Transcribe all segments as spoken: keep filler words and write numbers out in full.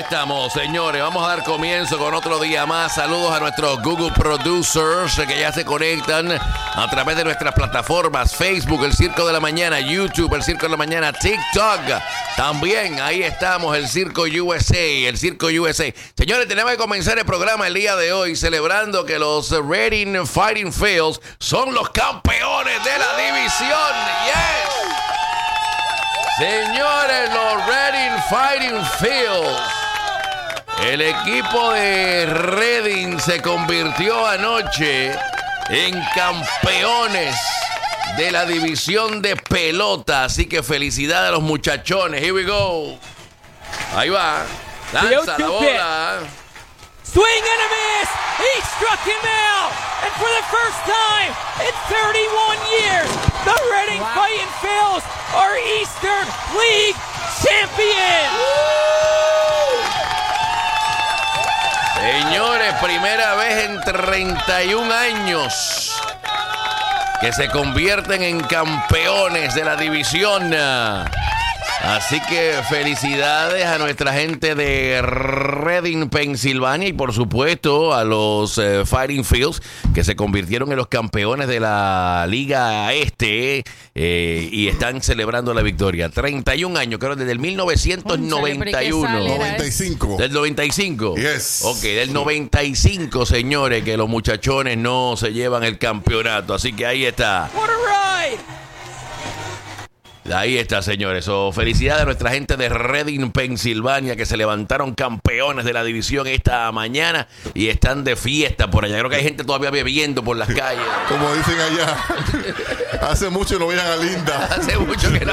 estamos, señores. Vamos a dar comienzo con otro día más. Saludos a nuestros Google Producers que ya se conectan a través de nuestras plataformas Facebook, El Circo de la Mañana, YouTube, El Circo de la Mañana, TikTok. También ahí estamos, El Circo U S A, El Circo U S A. Señores, tenemos que comenzar el programa el día de hoy celebrando que los Reading Fighting Phils son los campeones de la división. ¡Yes! Señores, los Reading Fighting Phils. El equipo de Reading se convirtió anoche en campeones de la división de pelota. Así que felicidades a los muchachones. Here we go. Ahí va. Lanza la bola. Swing and a miss. He struck him out. And for the first time in thirty-one years, the Reading wow. Fighting Phils are Eastern League champions. Señores, primera vez en treinta y un años que se convierten en campeones de la división. Así que felicidades a nuestra gente de Reading, Pensilvania, y por supuesto a los eh, Fighting Phils que se convirtieron en los campeones de la Liga Este eh, y están celebrando la victoria. treinta y un años, creo, desde el mil novecientos noventa y uno. noventa y cinco. Del noventa y cinco. Yes. Ok, del noventa y cinco, señores, que los muchachones no se llevan el campeonato. Así que ahí está. What a ride. Ahí está, señores. Oh, felicidades a nuestra gente de Reading, Pensilvania, que se levantaron campeones de la división esta mañana y están de fiesta por allá. Creo que hay gente todavía bebiendo por las calles. Como dicen allá, hace mucho no veían a Linda. Hace mucho que no.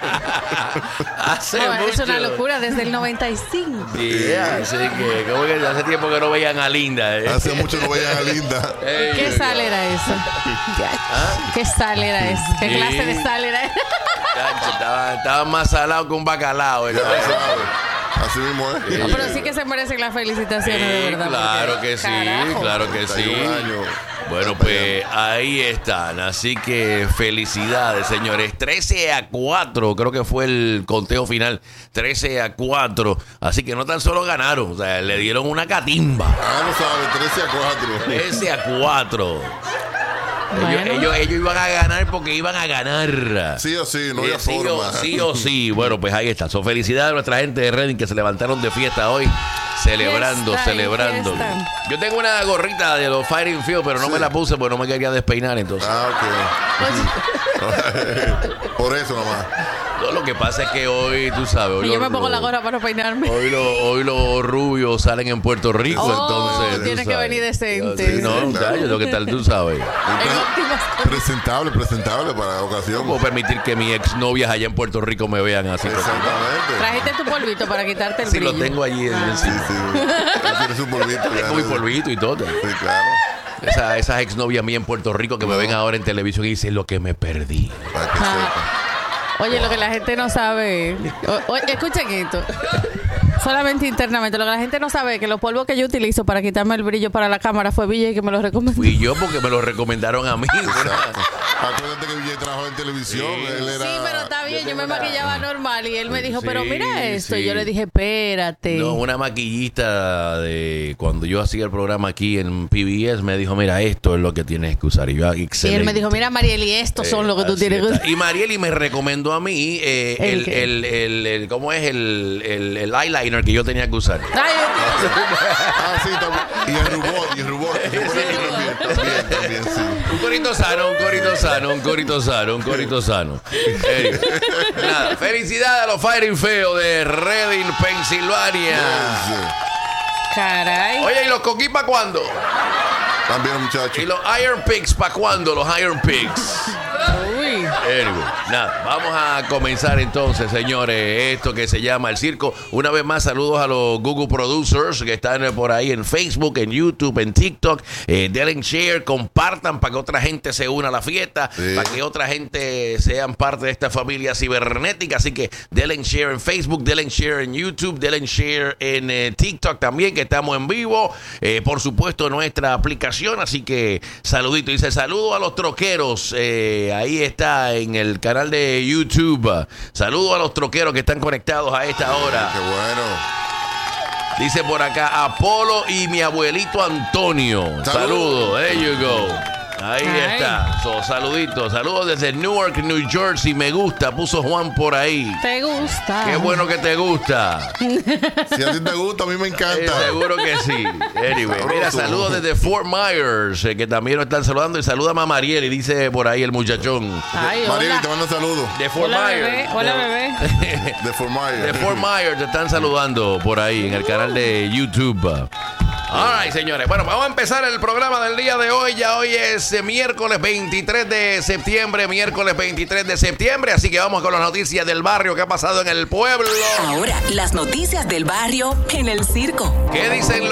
Hace no, mucho. Es una locura, desde el noventa y cinco. Sí, así que, como que hace tiempo que no veían a Linda. ¿eh? Hace mucho no veían a Linda. Ey, ¿Qué sal era eso? ¿Ah? ¿Qué sal era eso? ¿Qué sí. clase de sal era eso? Estaban estaba más salados que un bacalao. ¿eh? Así mismo es. ¿eh? No, pero sí que se merecen las felicitaciones, sí, de verdad. Claro porque, que sí, carajo. claro que sí. Bueno, pues ahí están. Así que felicidades, señores. trece a cuatro, creo que fue el conteo final. trece a cuatro. Así que no tan solo ganaron, o sea, le dieron una catimba. Ah, no sabe, trece a cuatro. trece a cuatro. Bueno. Ellos, ellos, ellos iban a ganar porque iban a ganar. Sí o sí, no había eh, sí forma. O, sí o sí. Bueno, pues ahí está. So, felicidades a nuestra gente de Reading que se levantaron de fiesta hoy. Celebrando, fiesta, celebrando. Fiesta. Yo tengo una gorrita de los Fighting Phils, pero no sí. me la puse porque no me quería despeinar entonces. Ah, ok. Por eso nomás. No, lo que pasa es que hoy, tú sabes. Hoy y yo los, me pongo la gorra para peinarme. Hoy, lo, hoy los rubios salen en Puerto Rico, oh, entonces. Tiene que venir decente. Sí, no, muchachos, lo que tal, tú sabes. Presentable, presentable para la ocasión. No puedo permitir que mis exnovias allá en Puerto Rico me vean así. Exactamente. Trajiste tu polvito para quitarte el sí, brillo. Sí, lo tengo allí. Ah. En, sí, sí. Tienes su polvito. Tengo mi polvito y todo. Sí, claro. Esa, esas exnovias mías en Puerto Rico que no. me ven ahora en televisión y dicen lo que me perdí. Para que ah. sepa. Oye, lo que la gente no sabe. O, o, escuchen esto. Solamente internamente. Lo que la gente no sabe es que los polvos que yo utilizo para quitarme el brillo para la cámara fue Villa y que me lo recomendó. Fui yo porque me lo recomendaron a mí. Acuérdate que Villa trabajó en televisión. Sí, él era, sí pero está bien. Yo me era... maquillaba normal y él me dijo, sí, pero mira esto. Sí. Y yo le dije, espérate. No, una maquillista de cuando yo hacía el programa aquí en P B S me dijo, mira, esto es lo que tienes que usar. Y yo, excelente. Y él me dijo, mira, Marieli, estos eh, son lo que tú tienes que usar. Y Marieli me recomendó a mí eh, el, el, el, el, el, ¿cómo es? El, el, el eyeliner que yo tenía que usar. Ay, ah, sí, también. Y el rubor, y el rubor. Sí, también, también, también, sí. Un corito sano, un corito sano, un corito sano, un corito sano. Hey. Nada, felicidades a los Fighting Phils de Reading, Pensilvania. Sí, sí. Caray. Oye, ¿y los coquí para cuándo? También, muchachos. ¿Y los Iron Pigs para cuándo? Los Iron Pigs. Uy. Anyway, nada, vamos a comenzar entonces, señores, esto que se llama El Circo. Una vez más, saludos a los Google Producers que están por ahí en Facebook, en YouTube, en TikTok. Eh, denle share, compartan para que otra gente se una a la fiesta, sí. para que otra gente sean parte de esta familia cibernética. Así que denle share en Facebook, denle share en YouTube, denle share en eh, TikTok también, que estamos en vivo. Eh, por supuesto, nuestra aplicación. Así que saludito. Dice, saludo a los troqueros. Eh, ahí está en el canal de YouTube. Saludos a los troqueros que están conectados a esta hora. Qué bueno. Dice por acá Apolo y mi abuelito Antonio. Saludos. Saludos. There you go. Ahí Ay. está. So, saluditos. Saludos desde Newark, New Jersey. Me gusta. Puso Juan por ahí. ¿Te gusta? Qué bueno que te gusta. Si a ti te gusta, a mí me Eh, encanta. seguro que sí. Anyway, mira, Sabroso. saludos desde Fort Myers, eh, que también nos están saludando. Y saluda a Mamá Mariel, y dice por ahí el muchachón. Ay, Marieli, hola. te mando saludos. De Fort Hola, Myers. bebé. Hola, de, bebé. De Fort Myers. de Fort Myers te están saludando por ahí en el canal de YouTube. All right, señores. Bueno, vamos a empezar el programa del día de hoy. Ya hoy es eh, miércoles veintitrés de septiembre, miércoles veintitrés de septiembre. Así que vamos con las noticias del barrio que ha pasado en el pueblo. Ahora, las noticias del barrio en el circo. ¿Qué dicen